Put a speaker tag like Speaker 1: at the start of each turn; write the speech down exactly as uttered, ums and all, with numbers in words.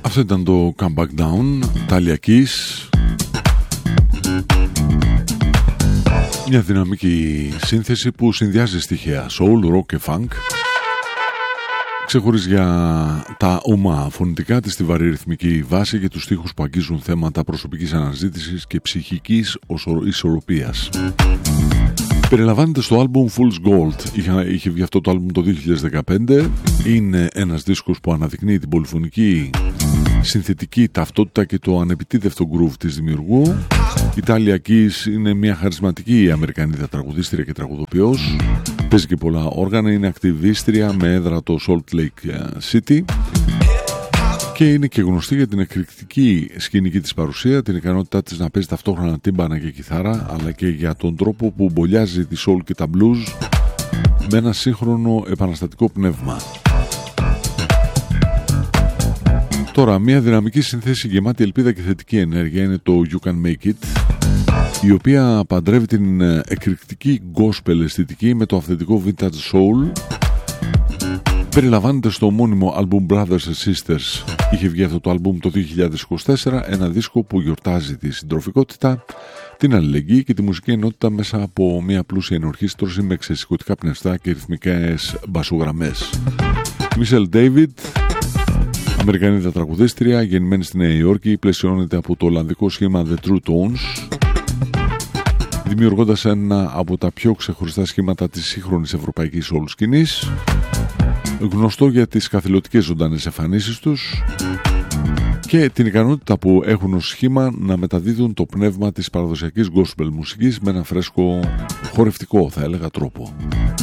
Speaker 1: Αυτό ήταν το Come Back Down, Talia Keys. Μια δυναμική σύνθεση που συνδυάζει στοιχεία soul, rock και funk. Ξεχωρίζει για τα ομά φωνητικά της, τη βαρύ ρυθμική βάση και τους στίχους που αγγίζουν θέματα προσωπικής αναζήτησης και ψυχικής ισορροπίας. Περιλαμβάνεται στο άλμπουμ Fool's Gold. Είχε, είχε βγει αυτό το άλμπουμ το δύο χιλιάδες δεκαπέντε. Είναι ένας δίσκος που αναδεικνύει την πολυφωνική συνθετική ταυτότητα και το ανεπιτίδευτο groove της δημιουργού. Η Talia Keys είναι μια χαρισματική Αμερικανίδα τραγουδίστρια και τραγουδοποιός. Παίζει και πολλά όργανα, είναι ακτιβίστρια με έδρα το Salt Lake City και είναι και γνωστή για την εκρηκτική σκηνική της παρουσία, την ικανότητά της να παίζει ταυτόχρονα τύμπανα και κιθάρα, αλλά και για τον τρόπο που μπολιάζει τη soul και τα blues με ένα σύγχρονο επαναστατικό πνεύμα. Τώρα, μια δυναμική συνθέση γεμάτη ελπίδα και θετική ενέργεια είναι το You Can Make It, η οποία παντρεύει την εκρηκτική gospel αισθητική με το αυθεντικό vintage soul. Περιλαμβάνεται στο ομώνυμο άλμπουμ Brothers and Sisters. Είχε βγει αυτό το άλμπουμ το δύο χιλιάδες είκοσι τέσσερα, ένα δίσκο που γιορτάζει τη συντροφικότητα, την αλληλεγγύη και τη μουσική ενότητα μέσα από μια πλούσια ενορχήστρωση με ξεσηκωτικά πνευστά και ρυθμικές μπασογραμμές. Μίσελ Ντέιβιντ, Αμερικανίδα τραγουδίστρια, γεννημένη στη Νέα Υόρκη, πλαισιώνεται από το ολλανδικό σχήμα The True Tones, δημιουργώντας ένα από τα πιο ξεχωριστά σχήματα της σύγχρονης ευρωπαϊκής soul σκηνής, γνωστό για τις καθηλωτικές ζωντανές εμφανίσεις τους και την ικανότητα που έχουν ως σχήμα να μεταδίδουν το πνεύμα της παραδοσιακής gospel μουσικής με ένα φρέσκο, χορευτικό θα έλεγα τρόπο.